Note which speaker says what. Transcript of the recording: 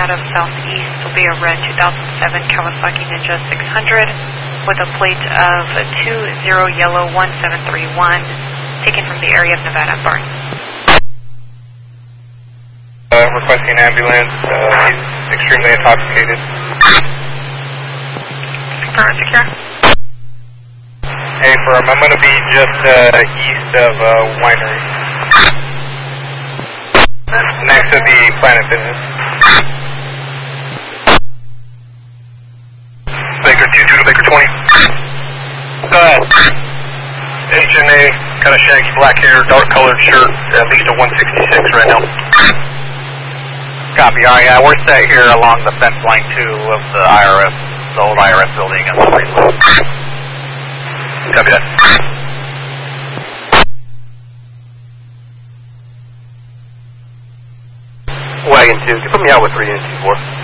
Speaker 1: out of southeast will be a red 2007 Kawasaki Ninja 600 with a plate of 20 yellow 1731, taken from the area of Nevada Barn.
Speaker 2: Requesting ambulance. He's extremely intoxicated.
Speaker 1: Confirm and secure.
Speaker 2: Hey, firm, I'm going to be just east of Winery. Next to the Planet Fitness. Baker 22 to Baker 20. Go ahead. HNA, kind of shaggy black hair, dark colored shirt, at least a 166 right now.
Speaker 3: Copy, yeah, we're set here along the fence line 2 of the IRS, the old IRS building and the Greenwood.
Speaker 2: Copy that.
Speaker 4: Wagon 2, put me out with 3 and 2-4.